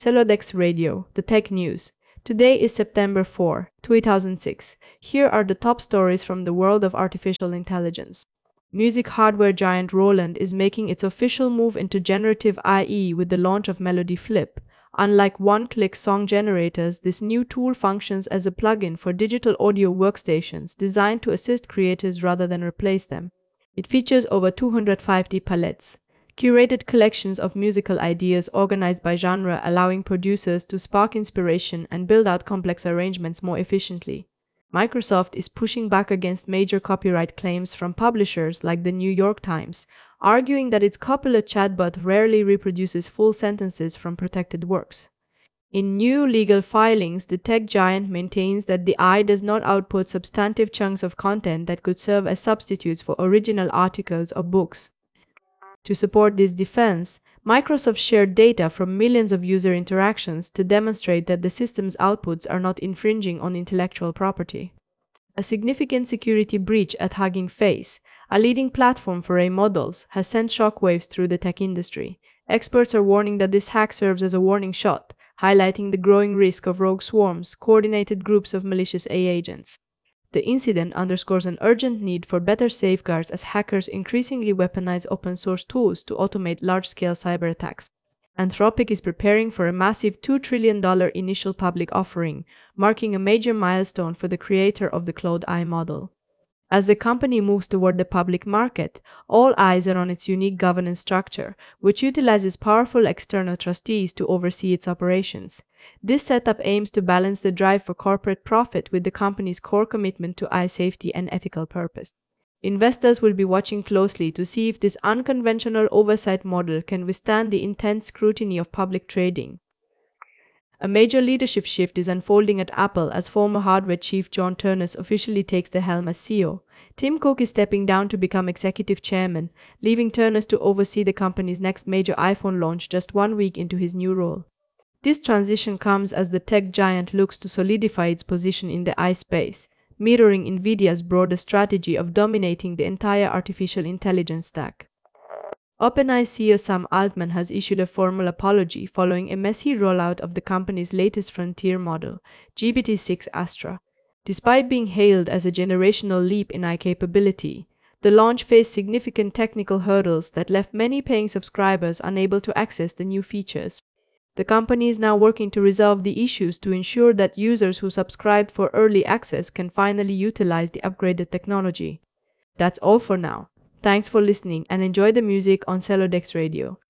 Celodex Radio, the tech news. Today is September 4, 2006. Here are the top stories from the world of artificial intelligence. Music hardware giant Roland is making its official move into generative AI with the launch of Melody Flip. Unlike one-click song generators, this new tool functions as a plugin for digital audio workstations designed to assist creators rather than replace them. It features over 250 palettes, curated collections of musical ideas organized by genre, allowing producers to spark inspiration and build out complex arrangements more efficiently. Microsoft is pushing back against major copyright claims from publishers like the New York Times, arguing that its Copilot chatbot rarely reproduces full sentences from protected works. In new legal filings, the tech giant maintains that the AI does not output substantive chunks of content that could serve as substitutes for original articles or books. To support this defense, Microsoft shared data from millions of user interactions to demonstrate that the system's outputs are not infringing on intellectual property. A significant security breach at Hugging Face, a leading platform for AI models, has sent shockwaves through the tech industry. Experts are warning that this hack serves as a warning shot, highlighting the growing risk of rogue swarms, coordinated groups of malicious AI agents. The incident underscores an urgent need for better safeguards as hackers increasingly weaponize open-source tools to automate large-scale cyber attacks. Anthropic is preparing for a massive $2 trillion initial public offering, marking a major milestone for the creator of the Claude AI model. As the company moves toward the public market, all eyes are on its unique governance structure, which utilizes powerful external trustees to oversee its operations. This setup aims to balance the drive for corporate profit with the company's core commitment to AI safety and ethical purpose. Investors will be watching closely to see if this unconventional oversight model can withstand the intense scrutiny of public trading. A major leadership shift is unfolding at Apple as former hardware chief John Ternus officially takes the helm as CEO. Tim Cook is stepping down to become executive chairman, leaving Ternus to oversee the company's next major iPhone launch just 1 week into his new role. This transition comes as the tech giant looks to solidify its position in the AI space, mirroring NVIDIA's broader strategy of dominating the entire artificial intelligence stack. OpenAI CEO Sam Altman has issued a formal apology following a messy rollout of the company's latest frontier model, GPT-6 Astra. Despite being hailed as a generational leap in AI capability, the launch faced significant technical hurdles that left many paying subscribers unable to access the new features. The company is now working to resolve the issues to ensure that users who subscribed for early access can finally utilize the upgraded technology. That's all for now. Thanks for listening and enjoy the music on Celodex Radio.